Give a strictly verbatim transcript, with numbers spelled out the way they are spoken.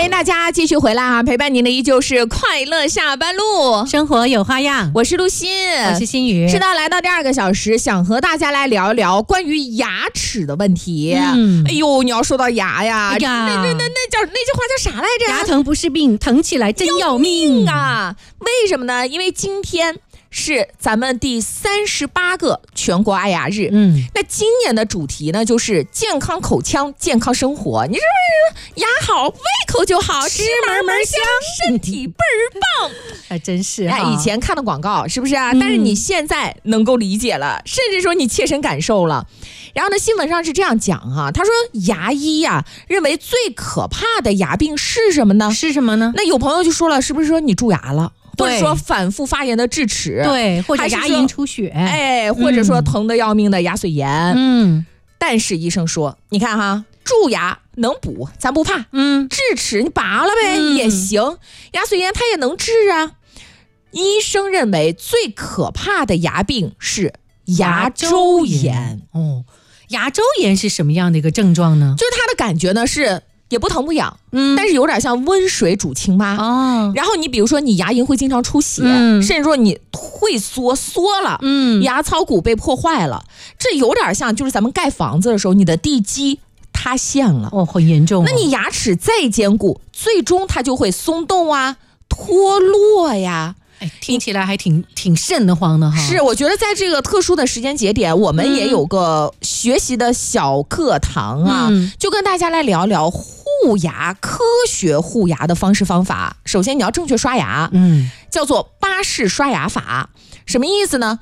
欢迎大家继续回来啊！陪伴您的依旧是快乐下班路， 生活有花样。 我是陆欣， 我是心宇。 是的，来到第二个小时，想和大家来聊一聊关于牙齿的问题。嗯、哎呦，你要说到牙呀，哎呀那那那那叫那句话叫啥来着？ 牙疼不是病，疼起来真要命啊！为什么呢？因为今天是咱们第三十八个全国爱牙日，嗯，那今年的主题呢就是健康口腔，健康生活。你是不是牙好，胃口就好，吃门门香，身体倍儿棒？ 还真是哎，以前看的广告是不是啊？嗯、但是你现在能够理解了，甚至说你切身感受了。然后呢，新闻上是这样讲哈、啊，他说牙医呀、啊、认为最可怕的牙病是什么呢？ 是什么呢？ 那有朋友就说了，是不是说你蛀牙了？或者说反复发炎的智齿， 对，或者牙龈出血， 哎，或者说疼得要命的牙髓炎，嗯，但是医生说，你看哈，蛀牙能补，咱不怕，嗯，智齿你拔了呗、嗯、也行，牙髓炎它也能治啊。医生认为最可怕的牙病是牙周炎。 哦，牙周炎是什么样的一个症状呢？ 就是它的感觉呢是。也不疼不痒，嗯，但是有点像温水煮青蛙哦。然后你比如说你牙龈会经常出血，嗯、甚至说你会缩缩了，嗯，牙槽骨被破坏了，这有点像就是咱们盖房子的时候，你的地基塌陷了， 哦，很严重、哦。 那你牙齿再坚固，最终它就会松动啊、脱落呀。 哎，听起来还挺挺瘆得慌的哈。 是，我觉得在这个特殊的时间节点，我们也有个学习的小课堂啊，嗯、就跟大家来聊聊护牙，科学护牙的方式方法。首先，你要正确刷牙，嗯，叫做巴氏刷牙法。什么意思呢？